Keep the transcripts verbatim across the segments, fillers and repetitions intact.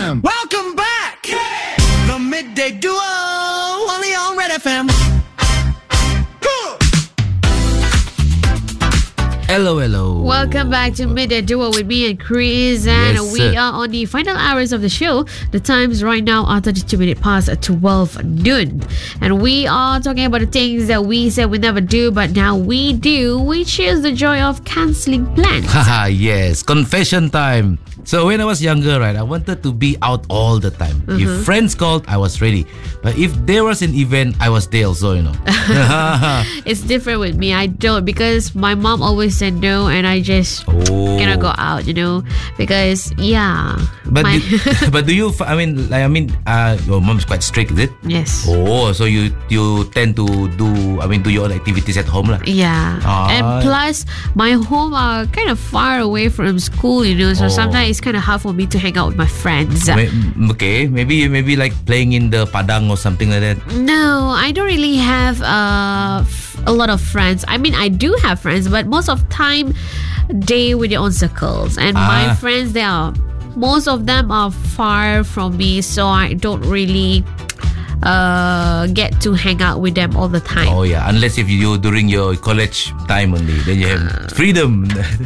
M. Welcome back. Hey. The Midday Duo, only on Red F M. Hello, hello. Welcome back to Midday Duo with me and Chris, and Yes, we sir. are on the final hours of the show. The times right now are thirty-two minutes past twelve noon, and we are talking about the things that we said we never do, but now we do, which is the joy of cancelling plans. Haha, yes. Confession time. So when I was younger, right, I wanted to be out all the time. Mm-hmm. If friends called, I was ready. But if there was an event, I was there also, you know. It's different with me. I don't, because my mom always said no, and I just Oh. cannot go out, you know, because yeah. But my- do, but do you? f- I mean, like I mean, uh, your mom's quite strict, is it? yes. Oh, so you you tend to do? I mean, do your own activities at home, lah. Yeah. Ah. And plus, my home are kind of far away from school, you know, so Oh. sometimes it's kind of hard for me to hang out with my friends. May- Okay, maybe maybe like playing in the padang or something like that. No, I don't really have uh, f- a lot of friends. I mean, I do have friends, but most of time they with their own circles. And my Ah. friends, they are, most of them are far from me, so I don't really uh, get to hang out with them all the time. Oh yeah, unless if you during your college time only, then you have freedom.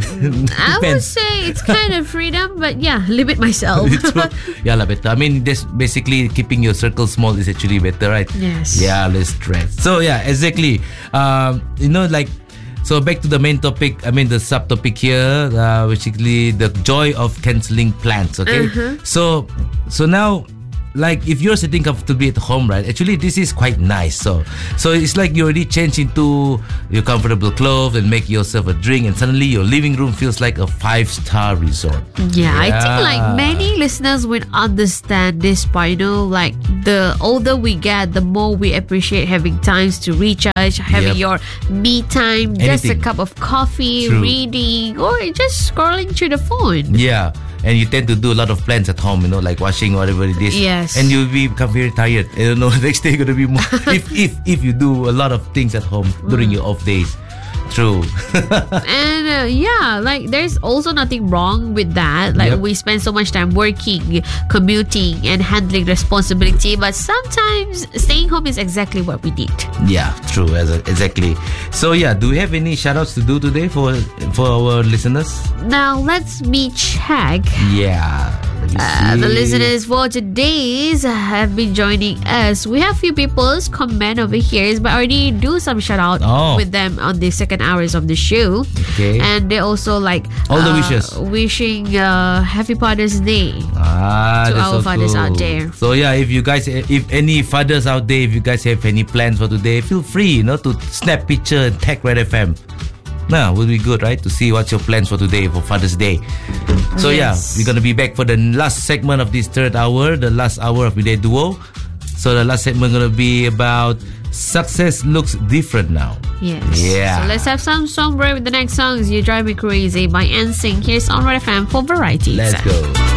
I would Depends. say it's kind of freedom, but yeah, limit myself. So, yeah, lah, better. I mean, this basically keeping your circle small is actually better, right? Yes. Yeah, less stress. So yeah, exactly. Um, you know, like. So back to the main topic. I mean, the subtopic here, uh, basically the joy of cancelling plans. Okay. So, so now, like if you're sitting comfortably at home, right? Actually, this is quite nice. So, so it's like you already change into your comfortable clothes and make yourself a drink, and suddenly your living room feels like a five-star resort. Yeah, I think Yeah. like many listeners would understand this part, you know, like the older we get, the more we appreciate having times to recharge, having Yep. your me time, just a Anything. cup of coffee, True. reading, or just scrolling through the phone. Yeah, and you tend to do a lot of plans at home, you know, like washing whatever it is. Yes. And you'll be become very tired. I don't know, next day you're gonna be more if if if you do a lot of things at home during your off days. True. And uh, yeah, like there's also nothing wrong with that. Like Yep. we spend so much time working, commuting, and handling responsibility, but sometimes staying home is exactly what we need. Yeah, true. as a- Exactly. So yeah, do we have any shout outs to do today for for our listeners? Now let's me check. Yeah. Let me Uh, the see. listeners for today's have been joining us. We have few people's comment over here, but I already do some shout out Oh. with them on the second hours of the show. Okay. And they also like All the uh, wishes. wishing uh, Happy Father's Day. Ah, to that's our so fathers cool. out there. So yeah, if you guys, if any fathers out there, if you guys have any plans for today, feel free, you know, to snap picture and tag Red F M. Now, will be good, right? To see what's your plans for today, for Father's Day. So Yes. yeah, we're gonna be back for the last segment of this third hour, the last hour of Midday Duo. So the last segment gonna be about success looks different now. Yes. Yeah. So let's have some song break with the next songs. You Drive Me Crazy by N Sync. Here's on Red F M for variety. Let's go.